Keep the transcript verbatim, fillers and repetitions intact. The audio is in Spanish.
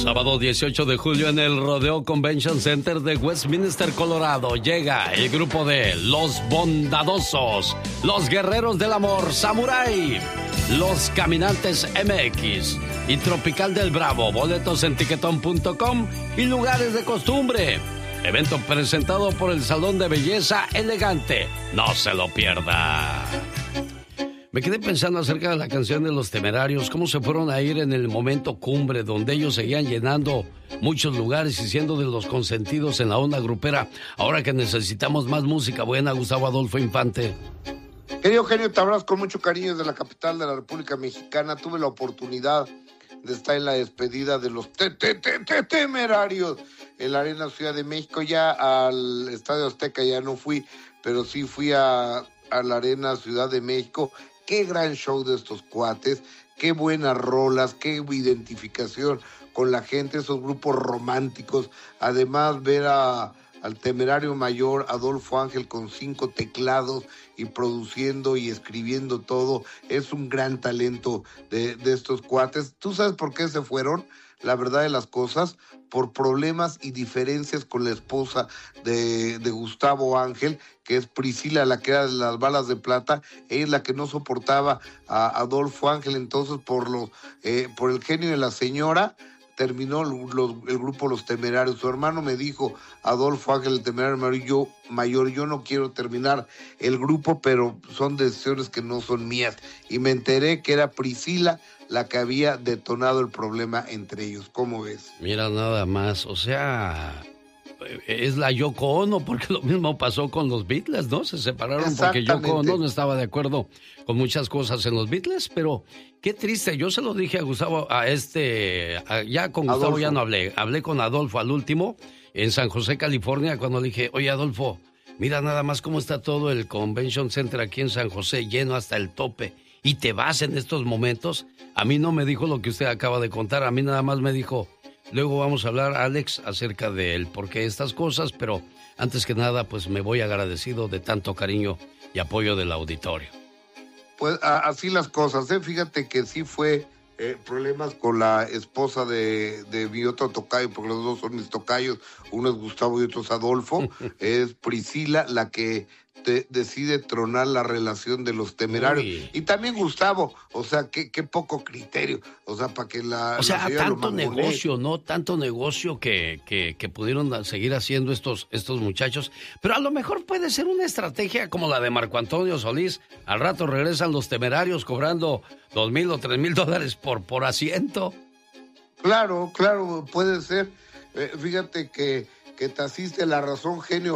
Sábado dieciocho de julio en el Rodeo Convention Center de Westminster, Colorado, llega el grupo de Los Bondadosos, Los Guerreros del Amor, Samurai, Los Caminantes M X y Tropical del Bravo. Boletos en tiquetón punto com y lugares de costumbre. Evento presentado por el Salón de Belleza Elegante. No se lo pierda. Me quedé pensando acerca de la canción de Los Temerarios, cómo se fueron a ir en el momento cumbre, donde ellos seguían llenando muchos lugares y siendo de los consentidos en la onda grupera. Ahora que necesitamos más música buena, Gustavo Adolfo Infante. Querido Genio, te abrazo con mucho cariño desde la capital de la República Mexicana. Tuve la oportunidad de estar en la despedida de los te te te te Temerarios en la Arena Ciudad de México. Ya al Estadio Azteca ya no fui, pero sí fui a, a la Arena Ciudad de México. Qué gran show de estos cuates, qué buenas rolas, qué identificación con la gente, esos grupos románticos. Además, ver a, al Temerario Mayor, Adolfo Ángel, con cinco teclados y produciendo y escribiendo todo, es un gran talento de, de estos cuates. ¿Tú sabes por qué se fueron? La verdad de las cosas, por problemas y diferencias con la esposa de, de Gustavo Ángel, que es Priscila, la que era de las balas de plata. Ella es la que no soportaba a Adolfo Ángel, entonces por, lo, eh, por el genio de la señora, terminó los, el grupo Los Temerarios. Su hermano me dijo, Adolfo Ángel, el Temerario mayor yo, mayor, yo no quiero terminar el grupo, pero son decisiones que no son mías. Y me enteré que era Priscila la que había detonado el problema entre ellos. ¿Cómo ves? Mira, nada más, o sea, es la Yoko Ono, porque lo mismo pasó con los Beatles, ¿no? Se separaron porque Yoko Ono no estaba de acuerdo con muchas cosas en los Beatles, pero qué triste. Yo se lo dije a Gustavo, a este, a, ya con Gustavo Adolfo. Ya no hablé, hablé con Adolfo al último, en San José, California, cuando le dije, oye, Adolfo, mira nada más cómo está todo el Convention Center aquí en San José, lleno hasta el tope, y te vas en estos momentos. A mí no me dijo lo que usted acaba de contar, a mí nada más me dijo, luego vamos a hablar, Alex, acerca del porqué de estas cosas, pero antes que nada, pues me voy agradecido de tanto cariño y apoyo del auditorio. Pues a, así las cosas, ¿eh? Fíjate que sí fue eh, problemas con la esposa de, de mi otro tocayo, porque los dos son mis tocayos, uno es Gustavo y otro es Adolfo, es Priscila la que te, decide tronar la relación de Los Temerarios. Uy. Y también Gustavo, o sea, qué, qué poco criterio, o sea, para que la... O sea, la tanto negocio, ¿no? Tanto negocio que, que, que pudieron seguir haciendo estos, estos muchachos, pero a lo mejor puede ser una estrategia como la de Marco Antonio Solís. Al rato regresan Los Temerarios cobrando dos mil o tres mil dólares por, por asiento. Claro, claro, puede ser. Eh, fíjate que, que te asiste la razón, genio.